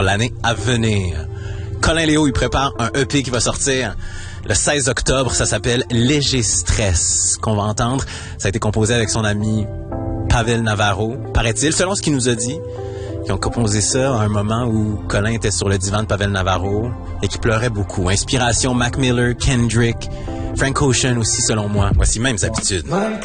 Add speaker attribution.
Speaker 1: l'année à venir. Colin Léo, il prépare un EP qui va sortir le 16 octobre. Ça s'appelle Léger Stress, qu'on va entendre. Ça a été composé avec son ami Pavel Navarro, paraît-il, selon ce qu'il nous a dit. Ils ont composé ça à un moment où Colin était sur le divan de Pavel Navarro et qui pleurait beaucoup. Inspiration Mac Miller, Kendrick, Frank Ocean aussi, selon moi. Voici Mêmes habitudes.